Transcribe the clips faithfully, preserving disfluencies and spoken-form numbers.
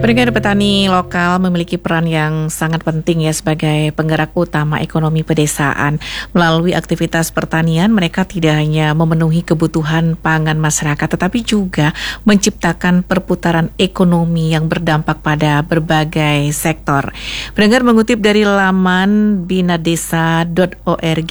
Pendengar, petani lokal memiliki peran yang sangat penting ya sebagai penggerak utama ekonomi pedesaan. Melalui aktivitas pertanian, mereka tidak hanya memenuhi kebutuhan pangan masyarakat, tetapi juga menciptakan perputaran ekonomi yang berdampak pada berbagai sektor. Pendengar, mengutip dari laman binadesa dot org,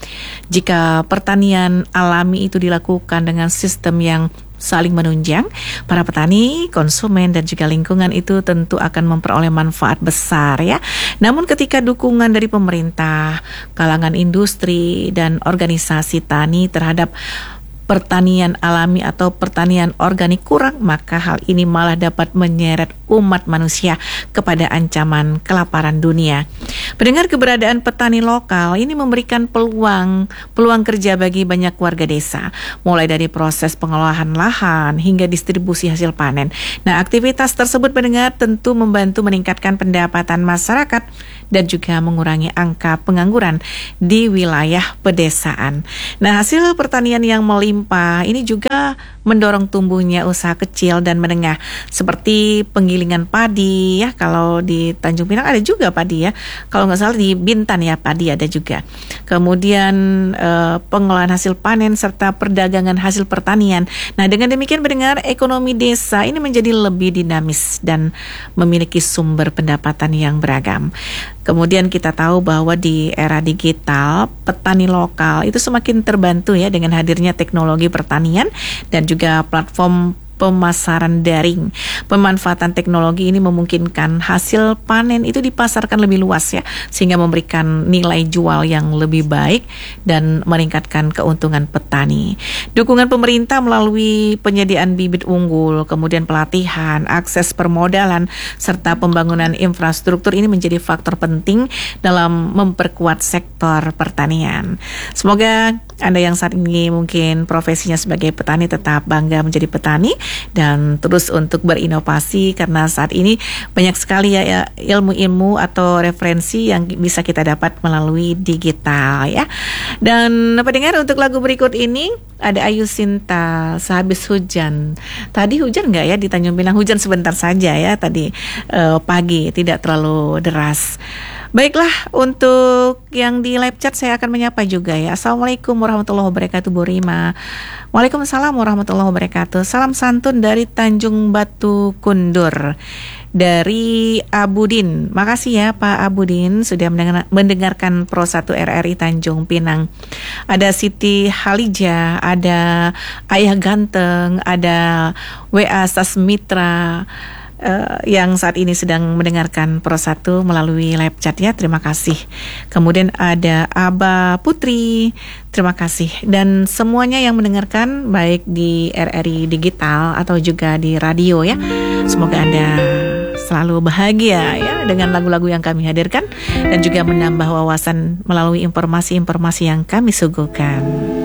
jika pertanian alami itu dilakukan dengan sistem yang saling menunjang, para petani, konsumen, dan juga lingkungan itu tentu akan memperoleh manfaat besar ya. Namun ketika dukungan dari pemerintah, kalangan industri, dan organisasi tani terhadap pertanian alami atau pertanian organik kurang, maka hal ini malah dapat menyeret umat manusia kepada ancaman kelaparan dunia. Pendengar, keberadaan petani lokal ini memberikan peluang peluang kerja bagi banyak warga desa, mulai dari proses pengolahan lahan hingga distribusi hasil panen. Nah, aktivitas tersebut, pendengar, tentu membantu meningkatkan pendapatan masyarakat dan juga mengurangi angka pengangguran di wilayah pedesaan. Nah, hasil pertanian yang melimpah ini juga mendorong tumbuhnya usaha kecil dan menengah seperti penggilingan padi ya. Kalau di Tanjung Pinang ada juga padi ya. Kalau nggak salah di Bintan ya padi ada juga. Kemudian eh, pengolahan hasil panen serta perdagangan hasil pertanian. Nah, dengan demikian, pendengar, ekonomi desa ini menjadi lebih dinamis dan memiliki sumber pendapatan yang beragam. Kemudian kita tahu bahwa di era digital, petani lokal itu semakin terbantu ya dengan hadirnya teknologi pertanian dan juga platform pemasaran daring. Pemanfaatan teknologi ini memungkinkan hasil panen itu dipasarkan lebih luas ya, sehingga memberikan nilai jual yang lebih baik dan meningkatkan keuntungan petani. Dukungan pemerintah melalui penyediaan bibit unggul, kemudian pelatihan, akses permodalan, serta pembangunan infrastruktur ini menjadi faktor penting dalam memperkuat sektor pertanian. Semoga Anda yang saat ini mungkin profesinya sebagai petani tetap bangga menjadi petani dan terus untuk berinovasi, karena saat ini banyak sekali ya, ya ilmu-ilmu atau referensi yang bisa kita dapat melalui digital ya. Dan pendengar, untuk lagu berikut ini ada Ayu Sinta, Sehabis Hujan. Tadi hujan nggak ya di Tanjung Pinang? Hujan sebentar saja ya tadi eh, pagi, tidak terlalu deras. Baiklah, untuk yang di live chat saya akan menyapa juga ya. Assalamualaikum warahmatullahi wabarakatuh, Bu Rima. Waalaikumsalam warahmatullahi wabarakatuh. Salam santun dari Tanjung Batu Kundur, dari Abudin. Makasih ya Pak Abudin sudah mendengar, mendengarkan Pro satu R R I Tanjung Pinang. Ada Siti Halija, ada Ayah Ganteng, ada W A Sasmitra Uh, yang saat ini sedang mendengarkan Pro satu melalui live chat ya, terima kasih. Kemudian ada Aba Putri, terima kasih. Dan semuanya yang mendengarkan baik di R R I Digital atau juga di radio ya, semoga Anda selalu bahagia ya dengan lagu-lagu yang kami hadirkan dan juga menambah wawasan melalui informasi-informasi yang kami suguhkan.